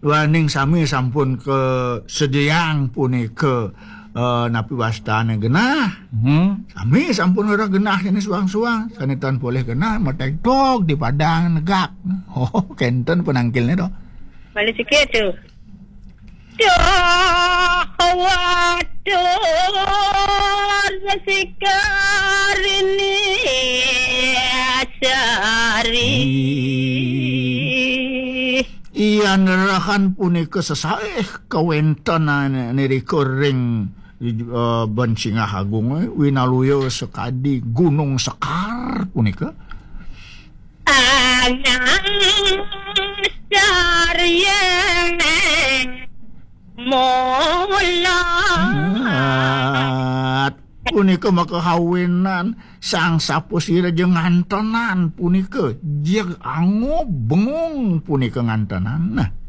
Waning sami sampun ke sediang punika napi wastane genah. Sami sampun ora genah ini suang-suang. Sanetan boleh genah metektok di padang negak. Oh, kenten penangkilnya to. Balik sikit tu. Waduh, sikar ini asari. Iya nerahan punika sesaeh kawentenan niriko ring Bensinga Agung winaluyo sekadi Gunung Sekar punika. Anang saryen molat punika makahawinan sang sapusira jeung ngantenan punika jeung ango bengung punika ngantenan. Nah